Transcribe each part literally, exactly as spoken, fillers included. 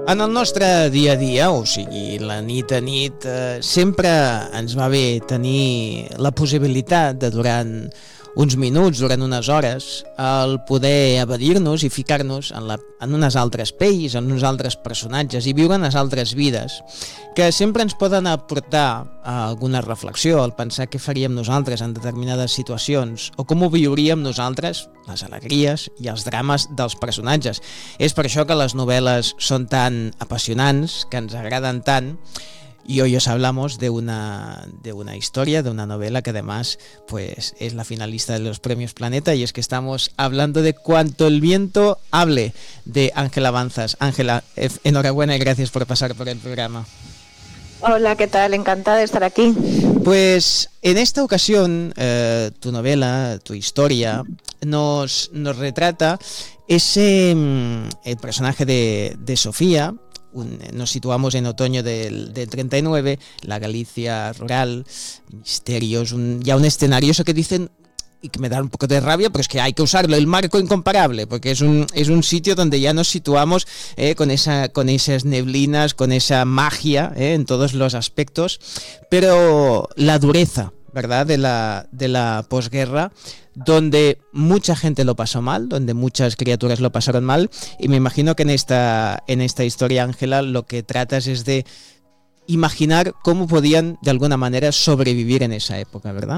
En el nostre dia a dia, o sigui, la nit a nit, eh, sempre ens va bé tenir la possibilitat de durant uns minuts, durant unes hores, el poder evadir-nos i ficar-nos en, la, en unes altres pells, en uns altres personatges i viure en unes altres vides que sempre ens poden aportar alguna reflexió, al pensar què faríem nosaltres en determinades situacions o com ho viuríem nosaltres, les alegries i els drames dels personatges. És per això que les novel·les són tan apassionants, que ens agraden tant. Y hoy os hablamos de una, de una historia, de una novela que además pues, es la finalista de los Premios Planeta, y es que estamos hablando de Cuanto el viento hable, de Ángela Banzas. Ángela, enhorabuena y gracias por pasar por el programa. Hola, ¿qué tal? Encantada de estar aquí. Pues en esta ocasión eh, tu novela, tu historia, nos, nos retrata ese el personaje de, de Sofía. Un, nos situamos en otoño del, del treinta y nueve, la Galicia rural, misterios, un, ya un escenario, eso que dicen y que me da un poco de rabia, pero es que hay que usarlo, el marco incomparable, porque es un, es un sitio donde ya nos situamos eh, con, esa, con esas neblinas, con esa magia eh, en todos los aspectos, pero la dureza, ¿verdad?, de la, de la posguerra, donde mucha gente lo pasó mal, donde muchas criaturas lo pasaron mal, y me imagino que en esta, en esta historia, Ángela, lo que tratas es de imaginar cómo podían de alguna manera sobrevivir en esa época, ¿verdad?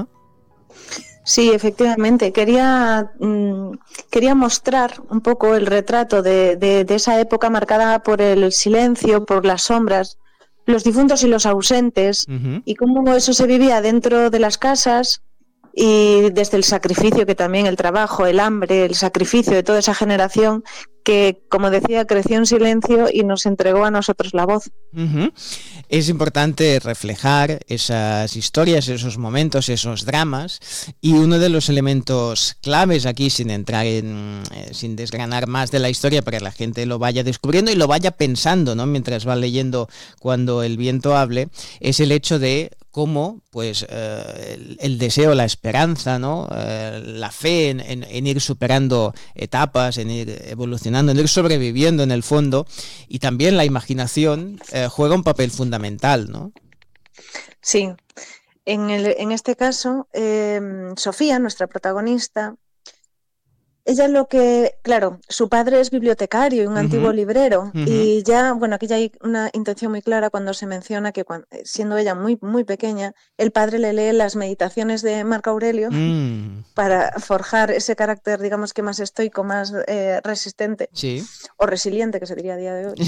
Sí, efectivamente. Quería, mmm, quería mostrar un poco el retrato de, de, de esa época marcada por el silencio, por las sombras, los difuntos y los ausentes, uh-huh. y cómo eso se vivía dentro de las casas, y desde el sacrificio, que también el trabajo, el hambre, el sacrificio de toda esa generación que, como decía, creció en silencio y nos entregó a nosotros la voz. Uh-huh. Es importante reflejar esas historias, esos momentos, esos dramas, y uno de los elementos claves aquí, sin entrar en, eh, sin desgranar más de la historia para que la gente lo vaya descubriendo y lo vaya pensando, ¿no?, mientras va leyendo Cuando el viento hable, es el hecho de cómo pues eh, el, el deseo, la esperanza, ¿no?, eh, la fe en, en, en ir superando etapas, en ir evolucionando, en ir sobreviviendo en el fondo, y también la imaginación eh, juega un papel fundamental, ¿no? Sí, en, el, en este caso, eh, Sofía, nuestra protagonista, ella lo que, claro, su padre es bibliotecario y un uh-huh. antiguo librero, uh-huh. y ya, bueno, aquí ya hay una intención muy clara cuando se menciona que cuando, siendo ella muy, muy pequeña, el padre le lee las meditaciones de Marco Aurelio mm. para forjar ese carácter, digamos que más estoico, más eh, resistente, sí. o resiliente, que se diría a día de hoy.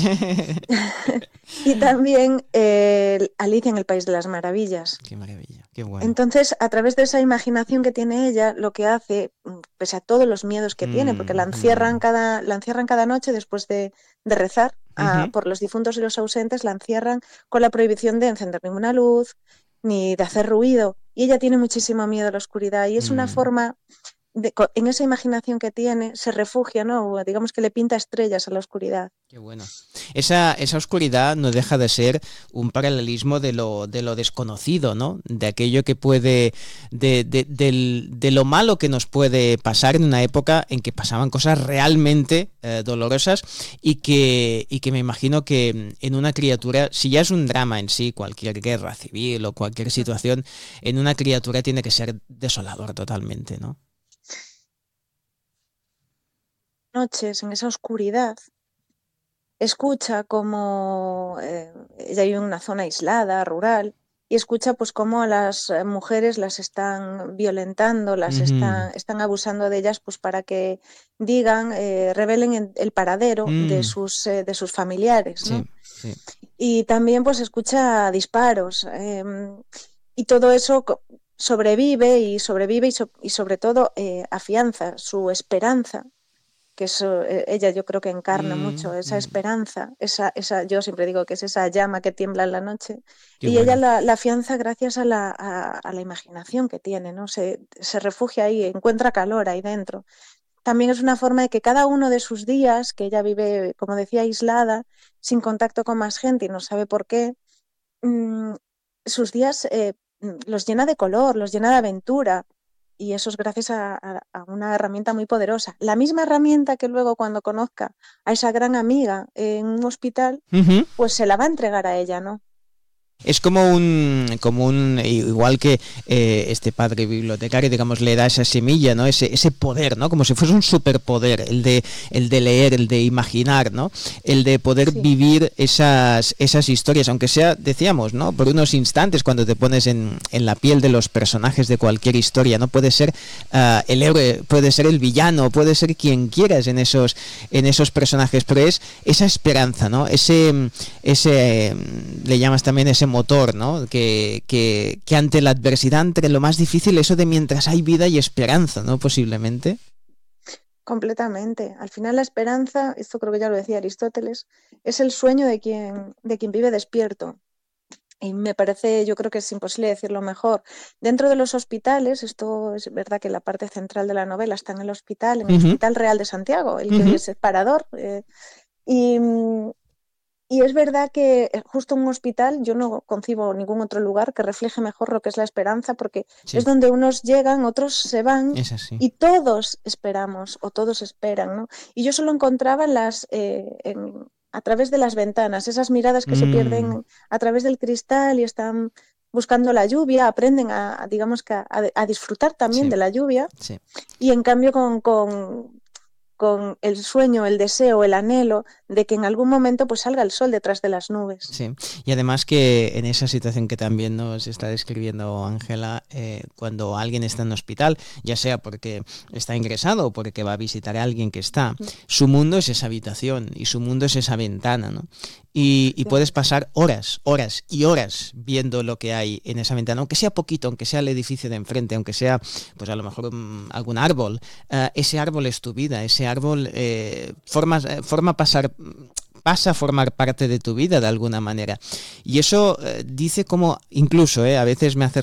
Y también eh, Alicia en el País de las Maravillas. Qué maravilla, qué bueno. Entonces, a través de esa imaginación que tiene ella, lo que hace, pese a todos los miedos que mm, tiene, porque la encierran, mm. cada, la encierran cada noche después de, de rezar a, uh-huh. por los difuntos y los ausentes, la encierran con la prohibición de encender ninguna luz, ni de hacer ruido. Y ella tiene muchísimo miedo a la oscuridad, y es mm. una forma... De, en esa imaginación que tiene, se refugia, ¿no? Digamos que le pinta estrellas a la oscuridad. Qué bueno. Esa, esa oscuridad no deja de ser un paralelismo de lo, de lo desconocido, ¿no? De aquello que puede, de, de, de, de lo malo que nos puede pasar en una época en que pasaban cosas realmente eh, dolorosas, y que, y que me imagino que en una criatura, si ya es un drama en sí, cualquier guerra civil o cualquier situación, en una criatura tiene que ser desolador totalmente, ¿no? Noches, en esa oscuridad, escucha como eh, ella vive en una zona aislada, rural, y escucha pues cómo a las mujeres las están violentando, las uh-huh. están, están abusando de ellas pues para que digan, eh, revelen el paradero uh-huh. de, sus, eh, de sus familiares, ¿no? Sí, sí. Y también pues escucha disparos, eh, y todo eso sobrevive y sobrevive y, so- y sobre todo eh, afianza su esperanza, que eso, ella yo creo que encarna mm, mucho esa mm. esperanza, esa, esa, yo siempre digo que es esa llama que tiembla en la noche. Qué y bueno. Ella la, la afianza gracias a la, a, a la imaginación que tiene, ¿no? Se, se refugia ahí, encuentra calor ahí dentro. También es una forma de que cada uno de sus días, que ella vive, como decía, aislada, sin contacto con más gente y no sabe por qué, mmm, sus días eh, los llena de color, los llena de aventura. y eso es gracias a, a, a una herramienta muy poderosa. La misma herramienta que luego cuando conozca a esa gran amiga en un hospital, Uh-huh. pues se la va a entregar a ella, ¿no? Es como un, como un igual que eh, este padre bibliotecario, digamos, le da esa semilla, ¿no? Ese, ese poder, ¿no? Como si fuese un superpoder, el de, el de leer, el de imaginar, ¿no? El de poder sí. vivir esas, esas historias, aunque sea, decíamos, ¿no? Por unos instantes, cuando te pones en, en la piel de los personajes de cualquier historia, ¿no? Puede ser uh, el héroe, puede ser el villano, puede ser quien quieras en esos, en esos personajes, pero es esa esperanza, ¿no? Ese, ese, le llamas también ese motor, ¿no? Que, que, que ante la adversidad, ante lo más difícil, eso de mientras hay vida y esperanza, ¿no? Posiblemente. Completamente. Al final la esperanza, esto creo que ya lo decía Aristóteles, es el sueño de quien, de quien vive despierto. Y me parece, yo creo que es imposible decirlo mejor. Dentro de los hospitales, esto es verdad que la parte central de la novela está en el hospital, en el uh-huh. Hospital Real de Santiago, el que uh-huh. hoy es Parador. Eh, y... Y es verdad que justo un hospital, yo no concibo ningún otro lugar que refleje mejor lo que es la esperanza, porque sí. es donde unos llegan, otros se van, y todos esperamos o todos esperan, ¿no? Y yo solo encontraba las, eh, en, a través de las ventanas, esas miradas que mm. se pierden a través del cristal y están buscando la lluvia, aprenden a, digamos que a, a disfrutar también sí. de la lluvia, sí. y en cambio con... con con el sueño, el deseo, el anhelo de que en algún momento pues salga el sol detrás de las nubes. Sí, y además que en esa situación que también nos está describiendo Ángela, eh, cuando alguien está en hospital, ya sea porque está ingresado o porque va a visitar a alguien que está, su mundo es esa habitación y su mundo es esa ventana, ¿no? Y, y puedes pasar horas, horas y horas viendo lo que hay en esa ventana, aunque sea poquito, aunque sea el edificio de enfrente, aunque sea, pues a lo mejor um, algún árbol. Uh, ese árbol es tu vida, ese árbol eh, forma, forma pasar... pasa a formar parte de tu vida de alguna manera. Y eso eh, dice como, incluso, eh, a veces me hace